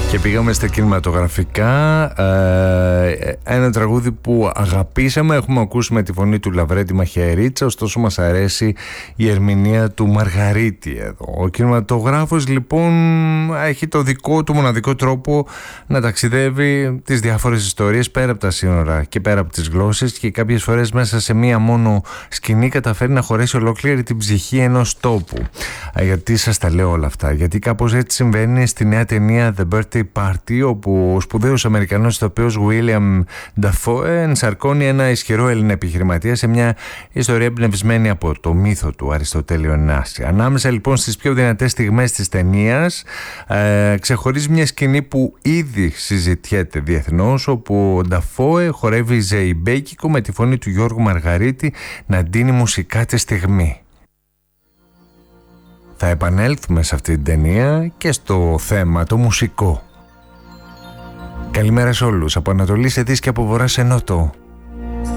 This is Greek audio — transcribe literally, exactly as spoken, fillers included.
Και πήγαμε στα κινηματογραφικά, ε, ένα τραγούδι που αγαπήσαμε, έχουμε ακούσει με τη φωνή του Λαβρέντη Μαχαιρίτσα, ωστόσο μας αρέσει η ερμηνεία του Μαργαρίτη εδώ. Ο κινηματογράφος λοιπόν έχει το δικό του μοναδικό τρόπο να ταξιδεύει τις διάφορες ιστορίες πέρα από τα σύνορα και πέρα από τις γλώσσες, και κάποιες φορές μέσα σε μία μόνο σκηνή καταφέρει να χωρέσει ολόκληρη την ψυχή ενός τόπου. Γιατί σας τα λέω όλα αυτά? Γιατί κάπως έτσι συμβαίνει στη νέα ταινία The Birthday Party, όπου ο σπουδαίος Αμερικανός ηθοποιός William Dafoe ενσαρκώνει ένα ισχυρό Έλληνα επιχειρηματία σε μια ιστορία εμπνευσμένη από το μύθο του Αριστοτέλειο Νάση. Ανάμεσα λοιπόν στις πιο δυνατές στιγμές της ταινίας ε, ξεχωρίζει μια σκηνή που ήδη συζητιέται διεθνώς, όπου ο Dafoe χορεύει ζεϊμπέκικο με τη φωνή του Γιώργου Μαργαρίτη να ντύνει μουσικά τη στιγμή. Θα επανέλθουμε σε αυτή την ταινία και στο θέμα το μουσικό. Καλημέρα σε όλους, από Ανατολή σε Δύση και από Βορρά σε Νότο.